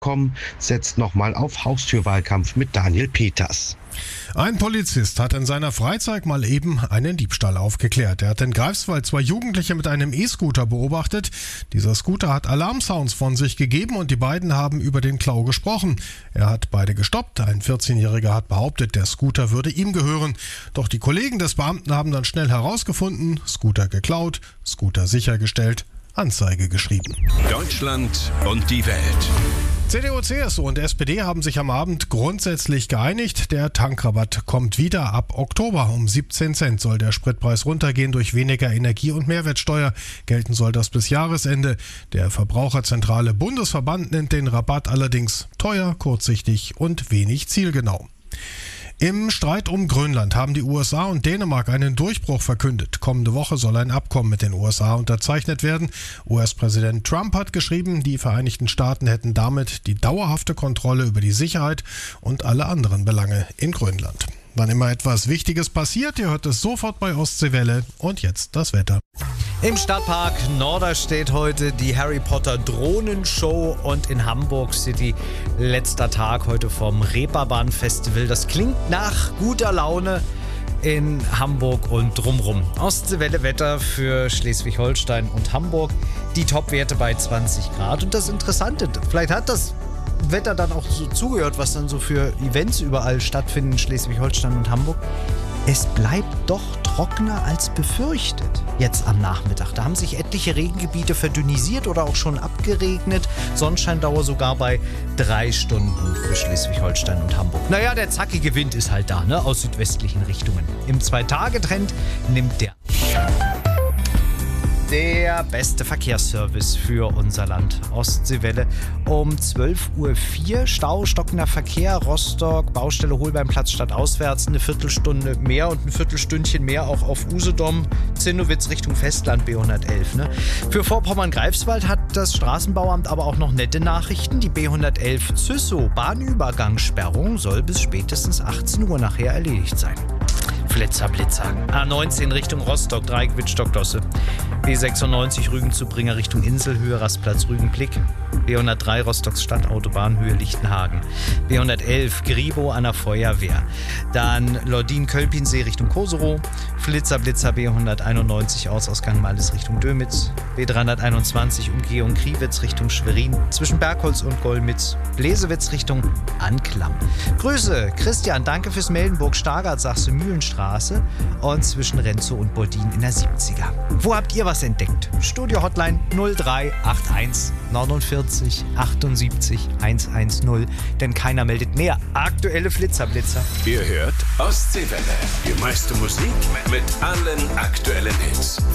setzt nochmal auf Haustürwahlkampf mit Daniel Peters. Ein Polizist hat in seiner Freizeit mal eben einen Diebstahl aufgeklärt. Er hat in Greifswald 2 Jugendliche mit einem E-Scooter beobachtet. Dieser Scooter hat Alarmsounds von sich gegeben und die beiden haben über den Klau gesprochen. Er hat beide gestoppt. Ein 14-Jähriger hat behauptet, der Scooter würde ihm gehören. Doch die Kollegen des Beamten haben dann schnell herausgefunden, Scooter geklaut, Scooter sichergestellt, Anzeige geschrieben. Deutschland und die Welt. CDU, CSU und SPD haben sich am Abend grundsätzlich geeinigt. Der Tankrabatt kommt wieder. Ab Oktober um 17 Cent soll der Spritpreis runtergehen durch weniger Energie- und Mehrwertsteuer. Gelten soll das bis Jahresende. Der Verbraucherzentrale Bundesverband nennt den Rabatt allerdings teuer, kurzsichtig und wenig zielgenau. Im Streit um Grönland haben die USA und Dänemark einen Durchbruch verkündet. Kommende Woche soll ein Abkommen mit den USA unterzeichnet werden. US-Präsident Trump hat geschrieben, die Vereinigten Staaten hätten damit die dauerhafte Kontrolle über die Sicherheit und alle anderen Belange in Grönland. Wann immer etwas Wichtiges passiert, ihr hört es sofort bei Ostseewelle. Und jetzt das Wetter. Im Stadtpark Norderstedt heute die Harry Potter Drohnenshow und in Hamburg City letzter Tag heute vom Reeperbahn Festival. Das klingt nach guter Laune in Hamburg und drumrum. Ostseewelle Wetter für Schleswig-Holstein und Hamburg. Die Topwerte bei 20 Grad. Und das Interessante, vielleicht hat das Wetter dann auch so zugehört, was dann so für Events überall stattfinden in Schleswig-Holstein und Hamburg. Es bleibt doch trockener als befürchtet jetzt am Nachmittag. Da haben sich etliche Regengebiete verdünnisiert oder auch schon abgeregnet. Sonnenscheindauer sogar bei 3 Stunden für Schleswig-Holstein und Hamburg. Naja, der zackige Wind ist halt da, ne, aus südwestlichen Richtungen. Im 2-Tage-Trend nimmt der beste Verkehrsservice für unser Land. Ostseewelle um 12.04 Uhr. Stau, stockender Verkehr, Rostock, Baustelle Holbeinplatz stadtauswärts, eine Viertelstunde mehr und ein Viertelstündchen mehr auch auf Usedom, Zinnowitz Richtung Festland B111. Ne? Für Vorpommern-Greifswald hat das Straßenbauamt aber auch noch nette Nachrichten. Die B111 Züssow Bahnübergangssperrung soll bis spätestens 18 Uhr nachher erledigt sein. Flitzer, Blitzer. A19 Richtung Rostock, Dreieck Wittstock-Dosse. B96 Rügen zu Bringer Richtung Inselhöhe, Rastplatz Rügen-Blick. B103 Rostocks Stadtautobahn Höhe Lichtenhagen. B111 Gribo an der Feuerwehr. Dann Lordin-Kölpinsee Richtung Koserow. Flitzer, Blitzer B191 Ausgang Malles Richtung Dömitz. B321 Umgehung Kriwitz Richtung Schwerin. Zwischen Bergholz und Golmitz. Bläsewitz Richtung Anklam. Grüße, Christian, danke fürs Melden. Burg-Stargard, Sachse-Mühlenstraße. Und zwischen Renzow und Bordin in der 70er. Wo habt ihr was entdeckt? Studio-Hotline 0381 49 78 110. Denn keiner meldet mehr. Aktuelle Flitzer-Blitzer. Ihr hört Ostseewelle. Die meiste Musik mit allen aktuellen Hits.